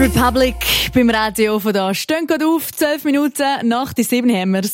Republic beim Radio von da. Stehen gerade auf, 12 Minuten nach die 7 haben wir's.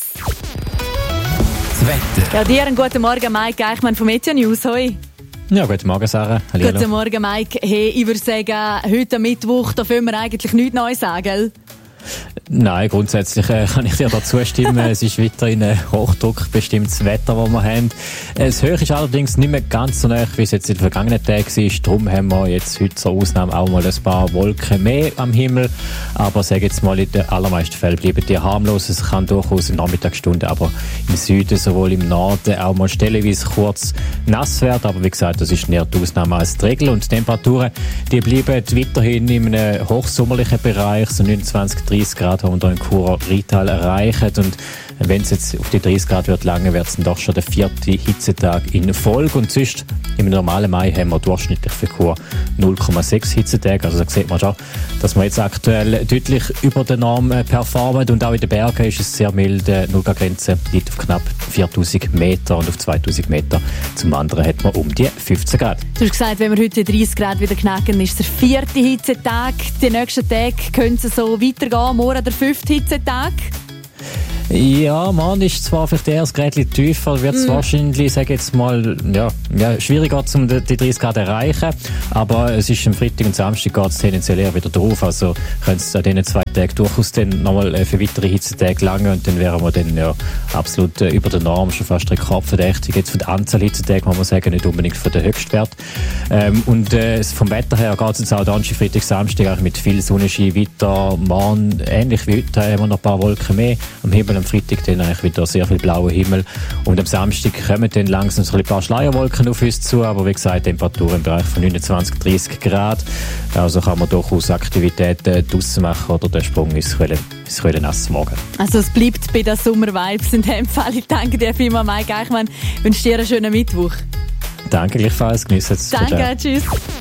Das Wetter. Ja, dir einen guten Morgen, Mike Eichmann vom Media News. Hoi. Ja, guten Morgen, Sarah. Hallihallo. Guten Morgen, Mike. Hey, ich würde sagen, heute am Mittwoch, da können wir eigentlich nichts Neues sagen, gell? Nein, grundsätzlich kann ich dir da zustimmen. Es ist weiterhin ein hochdruckbestimmtes Wetter, das wir haben. Das Höhe ist allerdings nicht mehr ganz so nah, wie es jetzt in den vergangenen Tagen war. Darum haben wir jetzt heute zur Ausnahme auch mal ein paar Wolken mehr am Himmel. Aber sage jetzt mal, in den allermeisten Fällen bleiben die harmlos. Es kann durchaus in Nachmittagsstunden, aber im Süden, sowohl im Norden, auch mal stellenweise kurz nass werden. Aber wie gesagt, das ist näher die Ausnahme als die Regel. Und die Temperaturen, die bleiben weiterhin in einem hochsommerlichen Bereich, so 29, 30 Grad, die wir hier in Chur-Rital erreichen. Und wenn es jetzt auf die 30 Grad wird lange, wird es dann doch schon der 4. Hitzetag in Folge. Und sonst, im normalen Mai haben wir durchschnittlich für Chur 0,6 Hitzetage. Also da sieht man schon, dass wir jetzt aktuell deutlich über der Norm performen. Und auch in den Bergen ist es sehr mild. Die Nullgrenze liegt auf knapp 4000 Meter und auf 2000 Meter zum Wandern hat man um die 15 Grad. Du hast gesagt, wenn wir heute 30 Grad wieder knacken, ist der 4. Hitzetag. Die nächsten Tage können es so weitergehen. Morgen der 5. Hitzetag. Ja, man ist zwar vielleicht eher das Grätchen tiefer, wird es wahrscheinlich, sage jetzt mal, schwieriger, um die 30 Grad erreichen. Aber es ist am Freitag und Samstag geht es tendenziell eher wieder drauf. Also können es an diesen 2 Tagen durchaus dann nochmal für weitere Hitzetage lange und dann wären wir dann absolut über der Norm, schon fast rekordverdächtig. Jetzt von der Anzahl Hitzetagen muss man sagen, nicht unbedingt von der Höchstwert. Und vom Wetter her geht es jetzt auch Donnerstag, Freitag, Samstag mit viel Sonnenschein weiter. Morgen, ähnlich wie heute, haben wir noch ein paar Wolken mehr am Himmel. Am Freitag dann eigentlich wieder sehr viel blauer Himmel. Und am Samstag kommen dann langsam so ein paar Schleierwolken auf uns zu, aber wie gesagt, Temperatur im Bereich von 29, 30 Grad. Also kann man durchaus Aktivitäten draussen machen oder der Sprung ins Kühle nass morgen. Also es bleibt bei den Sommer-Vibes in dem Fall. Ich danke dir vielmals, Mike Eichmann. Ich wünsche dir einen schönen Mittwoch. Danke gleichfalls, genießt es. Danke, tschüss.